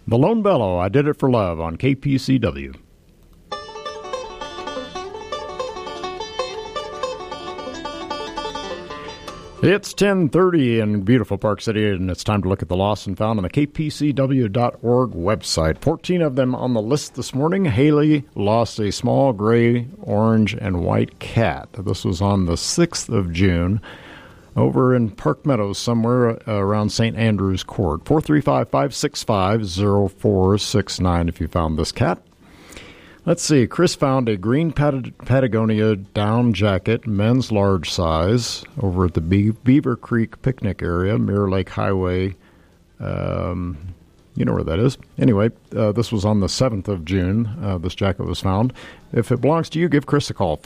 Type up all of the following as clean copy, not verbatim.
The Lone Bellow, I Did It for Love on KPCW. It's 10:30 in beautiful Park City, and it's time to look at the lost and found on the kpcw.org website. 14 of them on the list this morning. Haley lost a small gray, orange, and white cat. This was on the 6th of June over in Park Meadows, somewhere around St. Andrew's Court. 435-565-0469 if you found this cat. Let's see. Chris found a green Patagonia down jacket, men's large size, over at the Beaver Creek picnic area, Mirror Lake Highway. You know where that is. Anyway, this was on the 7th of June. This jacket was found. If it belongs to you, give Chris a call,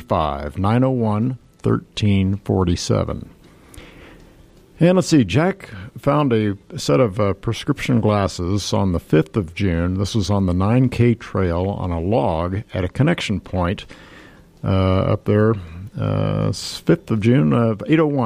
435-901-1347. And let's see, Jack found a set of prescription glasses on the 5th of June. This was on the 9K trail on a log at a connection point up there. 5th of June of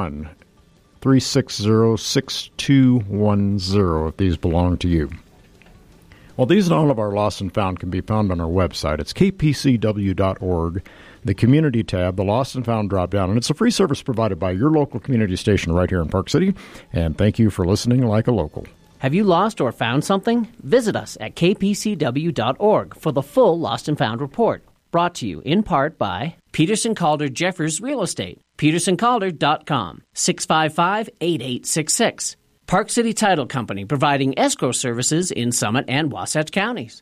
801-360-6210 if these belong to you. Well, these and all of our lost and found can be found on our website. It's kpcw.org. The Community tab, the Lost and Found drop-down, and it's a free service provided by your local community station right here in Park City. And thank you for listening like a local. Have you lost or found something? Visit us at kpcw.org for the full Lost and Found report. Brought to you in part by Peterson Calder Jeffers Real Estate, petersoncalder.com, 655-8866. Park City Title Company, providing escrow services in Summit and Wasatch counties,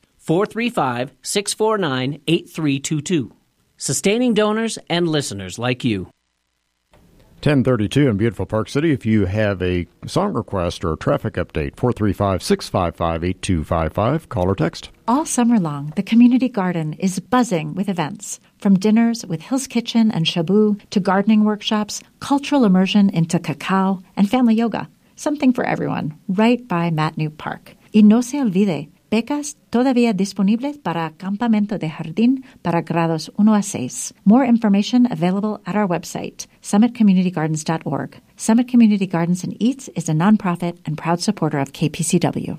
435-649-8322. Sustaining donors and listeners like you. 10:32 in beautiful Park City. If you have a song request or a traffic update, 435-655-8255. Call or text. All summer long, the Community Garden is buzzing with events. From dinners with Hill's Kitchen and Shabu to gardening workshops, cultural immersion into cacao, and family yoga. Something for everyone, right by Matneu Park. Y no se olvide, becas todavía disponibles para campamento de jardín para grados 1 a 6. More information available at our website, summitcommunitygardens.org. Summit Community Gardens and Eats is a nonprofit and proud supporter of KPCW.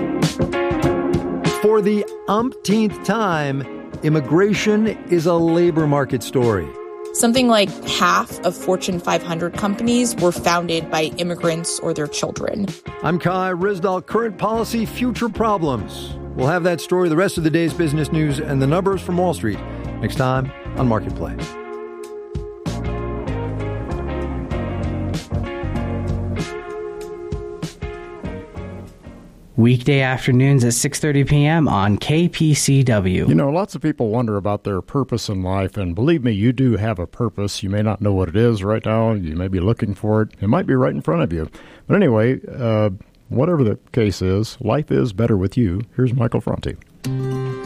For the umpteenth time, immigration is a labor market story. Something like half of Fortune 500 companies were founded by immigrants or their children. I'm Kai Rizdal, Current Policy, Future Problems. We'll have that story, the rest of the day's business news, and the numbers from Wall Street next time on Marketplace. Weekday afternoons at 6:30 p.m. on KPCW. You know, lots of people wonder about their purpose in life, and believe me, you do have a purpose. You may not know what it is right now. You may be looking for it. It might be right in front of you. But anyway, whatever the case is, life is better with you. Here's Michael Franti.